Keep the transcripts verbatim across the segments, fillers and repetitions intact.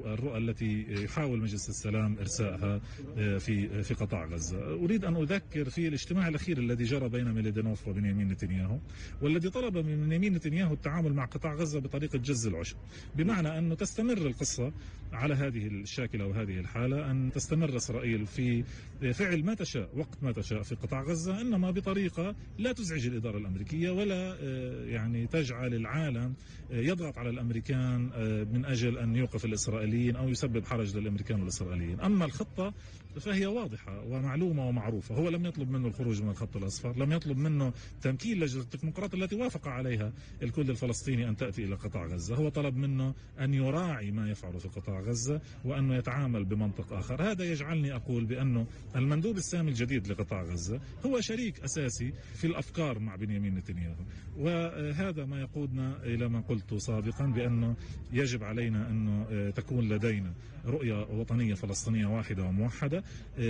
أو الرؤى التي يحاول مجلس السلام إرسائها في في قطاع غزة. أريد أن أذكر في الاجتماع الأخير الذي جرى بين ميليدينوف وبنيامين نتنياهو، والذي طلب من بنيامين نتنياهو التعامل مع قطاع غزة بطريقة جز العشب، بمعنى أنه تستمر القصة على هذه الشاكلة وهذه الحالة، أن تستمر إسرائيل في فعل ما تشاء وقت ما تشاء في قطاع غزة، إنما بطريقة لا تزعج الإدارة الأمريكية ولا يعني تجعل العالم يضغط على الأمريكان من أجل أن يوقف الإسرائيليين أو يسبب حرج للأمريكان والإسرائيليين. أما الخطة فهي واضحة ومعلومة ومعروفة. هو لم يطلب منه الخروج من الخط الأصفر، لم يطلب منه تمكين لجنة التكنوقراط التي وافق عليها الكل الفلسطيني أن تأتي إلى قطاع غزة. هو طلب منه أن يراعي ما يفعل في قطاع غزة وأنه يتعامل بمنطق آخر. هذا يجعلني أقول بأنه المندوب السامي الجديد لقطاع غزة هو شريك أساسي في الأفكار مع بنيامين نتنياهو، وهذا ما يقودنا إلى ما قلت سابقا بأنه يجب علينا أنه تكون لدينا رؤية وطنية فلسطينية واحدة وموحدة،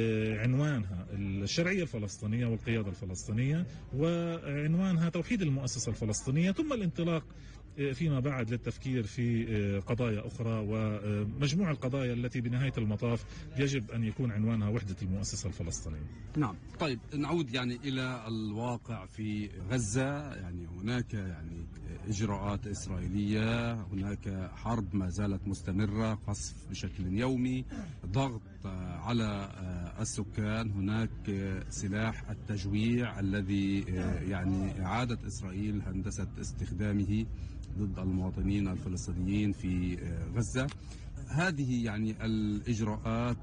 عنوانها الشرعية الفلسطينية والقيادة الفلسطينية، وعنوانها توحيد المؤسسة الفلسطينية، ثم الانطلاق فيما بعد للتفكير في قضايا أخرى ومجموع القضايا التي بنهاية المطاف يجب أن يكون عنوانها وحدة المؤسسة الفلسطينية. نعم. طيب نعود يعني إلى الواقع في غزة. يعني هناك يعني إجراءات إسرائيلية، هناك حرب ما زالت مستمرة، قصف بشكل يومي، ضغط على السكان، هناك سلاح التجويع الذي يعني إعادة إسرائيل هندسة استخدامه ضد المواطنين الفلسطينيين في غزة. هذه يعني الإجراءات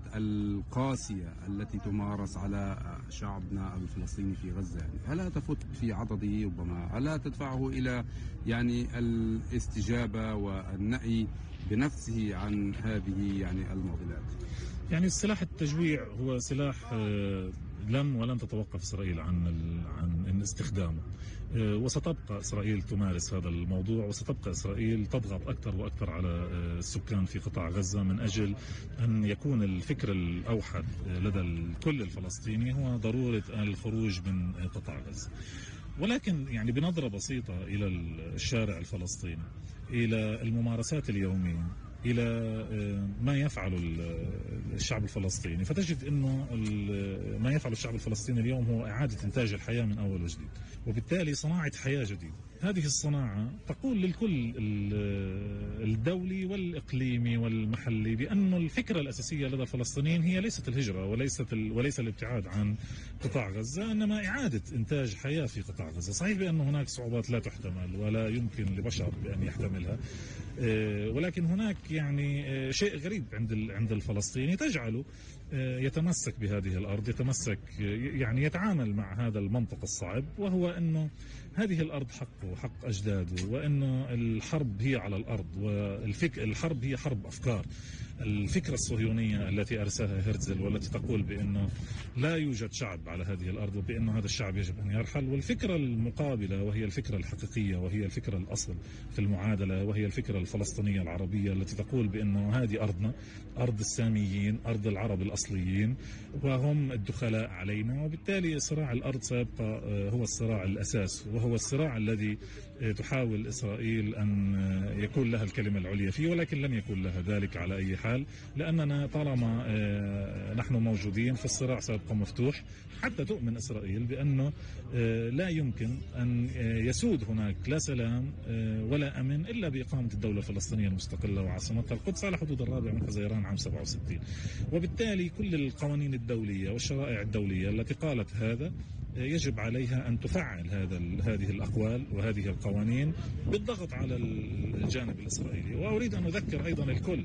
القاسية التي تمارس على شعبنا الفلسطيني في غزة، يعني هل تفت في عضده ربما؟ هل تدفعه إلى يعني الاستجابة والنأي بنفسه عن هذه يعني المعضلات؟ يعني السلاح التجويع هو سلاح لن ولن تتوقف إسرائيل عن عن استخدامه، وستبقى إسرائيل تمارس هذا الموضوع، وستبقى إسرائيل تضغط أكثر وأكثر على السكان في قطاع غزة من أجل أن يكون الفكر الأوحد لدى الكل الفلسطيني هو ضرورة الخروج من قطاع غزة. ولكن يعني بنظرة بسيطة إلى الشارع الفلسطيني، إلى الممارسات اليومية، إلى ما يفعل الشعب الفلسطيني، فتجد أنه ما يفعل الشعب الفلسطيني اليوم هو إعادة إنتاج الحياة من أول وجديد، وبالتالي صناعة حياة جديدة. هذه الصناعة تقول للكل الدولي والإقليمي والمحلي بأن الفكرة الأساسية لدى الفلسطينيين هي ليست الهجرة وليست وليس الابتعاد عن قطاع غزة، إنما إعادة إنتاج حياة في قطاع غزة. صحيح بأن هناك صعوبات لا تحتمل ولا يمكن لبشر بأن يحتملها، ولكن هناك يعني شيء غريب عند عند الفلسطيني تجعله يتمسك بهذه الأرض، يتمسك يعني يتعامل مع هذا المنطق الصعب، وهو أنه هذه الأرض حقه حق أجداده، وأنه الحرب هي على الأرض، والفك الحرب هي حرب أفكار. الفكرة الصهيونية التي أرساها هرتزل والتي تقول بأنه لا يوجد شعب على هذه الأرض وبأنه هذا الشعب يجب أن يرحل، والفكرة المقابلة وهي الفكرة الحقيقية وهي الفكرة الأصل في المعادلة وهي الفكرة الفلسطينية العربية التي تقول بأنه هذه أرضنا، أرض الساميين، أرض العرب الأصليين، وهم الدخلاء علينا، وبالتالي صراع الأرض سيبقى هو الصراع الأساس، وهو الصراع الذي تحاول إسرائيل أن يكون لها الكلمة العليا فيه، ولكن لن يكون لها ذلك على أي حال، لأننا طالما نحن موجودين فالصراع سيبقى مفتوح حتى تؤمن إسرائيل بأنه لا يمكن أن يسود هناك لا سلام ولا أمن إلا بإقامة الدولة الفلسطينية المستقلة وعاصمتها القدس على حدود الرابع من حزيران عام سبعة وستين. وبالتالي كل القوانين الدولية والشرائع الدولية التي قالت هذا يجب عليها أن تفعل هذا هذه الأقوال وهذه القوانين بالضغط على الجانب الإسرائيلي. وأريد أن أذكر أيضا الكل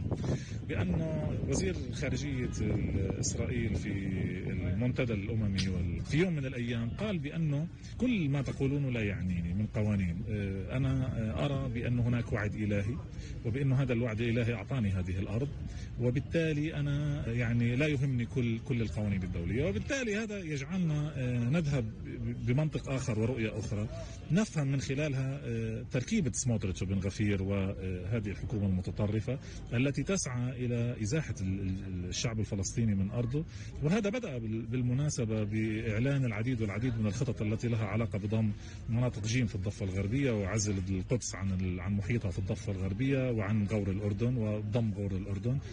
بأن وزير خارجية إسرائيل في المنتدى الأممي في يوم من الأيام قال بأنه كل ما تقولون لا يعنيني من قوانين، أنا أرى بأن هناك وعد إلهي وبأن هذا الوعد الإلهي أعطاني هذه الأرض، وبالتالي أنا يعني لا يهمني كل كل القوانين الدولية. وبالتالي هذا يجعلنا نذهب بمنطق آخر ورؤية أخرى نفهم من خلالها تركيبة سموتريتش وبن غفير وهذه الحكومة المتطرفة التي تسعى إلى إزاحة الشعب الفلسطيني من أرضه. وهذا بدأ بالمناسبة بإعلان العديد والعديد من الخطط التي لها علاقة بضم مناطق جيم في الضفة الغربية وعزل القدس عن عن محيطها في الضفة الغربية وعن غور الأردن وضم غور الأردن.